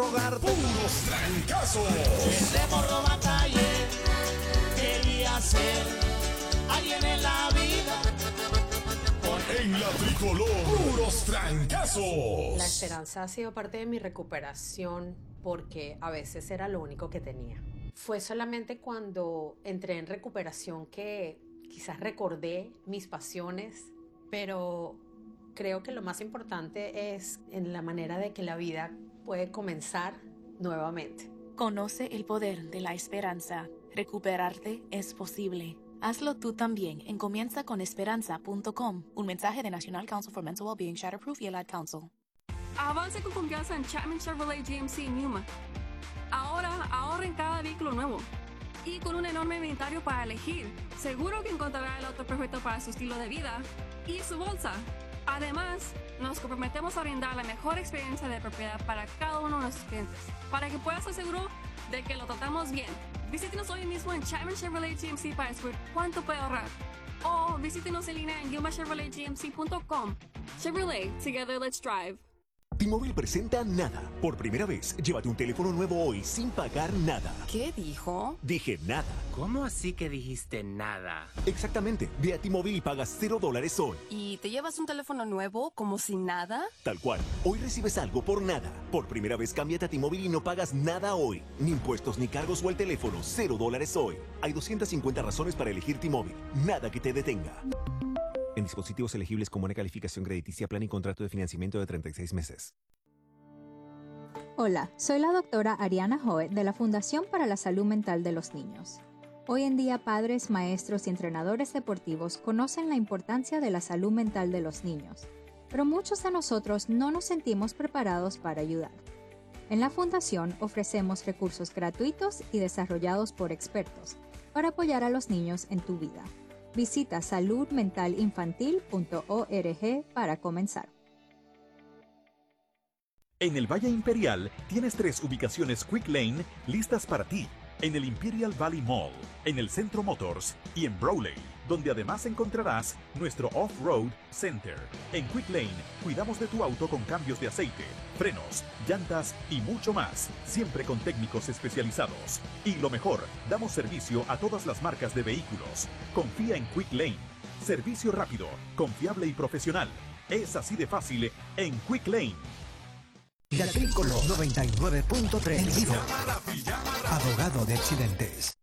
desahogarte. Puros trancazos. Ese morro batallé, quería ser alguien en la vida. En la tricolor, puros trancazos. La esperanza ha sido parte de mi recuperación porque a veces era lo único que tenía. Fue solamente cuando entré en recuperación que quizás recordé mis pasiones, pero creo que lo más importante es en la manera de que la vida puede comenzar nuevamente. Conoce el poder de la esperanza. Recuperarte es posible. Hazlo tú también en comienzaconesperanza.com. Un mensaje de National Council for Mental Wellbeing, Shatterproof y el Ad Council. Avance con confianza en Chapman Chevrolet GMC en Yuma. Ahora ahorra en cada vehículo nuevo. Y con un enorme inventario para elegir, seguro que encontrará el auto perfecto para su estilo de vida y su bolsa. Además, nos comprometemos a brindar la mejor experiencia de propiedad para cada uno de nuestros clientes, para que puedas estar seguro de que lo tratamos bien. Visítenos hoy mismo en Chapman Chevrolet GMC para descubrir cuánto puede ahorrar. O visítenos en línea en yumachevroletgmc.com. Chevrolet, together let's drive. T-Mobile presenta Nada. Por primera vez, llévate un teléfono nuevo hoy sin pagar nada. ¿Qué dijo? Dije nada. ¿Cómo así que dijiste nada? Exactamente. Ve a T-Mobile y pagas $0 hoy. ¿Y te llevas un teléfono nuevo como si nada? Tal cual. Hoy recibes algo por nada. Por primera vez, cámbiate a T-Mobile y no pagas nada hoy. Ni impuestos, ni cargos o el teléfono. $0 hoy. Hay 250 razones para elegir T-Mobile. Nada que te detenga. En dispositivos elegibles con buena calificación crediticia, plan y contrato de financiamiento de 36 meses. Hola, soy la doctora Ariana Joe de la Fundación para la Salud Mental de los Niños. Hoy en día, padres, maestros y entrenadores deportivos conocen la importancia de la salud mental de los niños, pero muchos de nosotros no nos sentimos preparados para ayudar. En la Fundación ofrecemos recursos gratuitos y desarrollados por expertos para apoyar a los niños en tu vida. Visita saludmentalinfantil.org para comenzar. En el Valle Imperial tienes 3 ubicaciones Quick Lane listas para ti. En el Imperial Valley Mall, en el Centro Motors y en Brawley, donde además encontrarás nuestro Off-Road Center. En Quick Lane cuidamos de tu auto con cambios de aceite, frenos, llantas y mucho más, siempre con técnicos especializados. Y lo mejor, damos servicio a todas las marcas de vehículos. Confía en Quick Lane. Servicio rápido, confiable y profesional. Es así de fácil en Quick Lane. La Tricolor 99.3. Abogado de accidentes.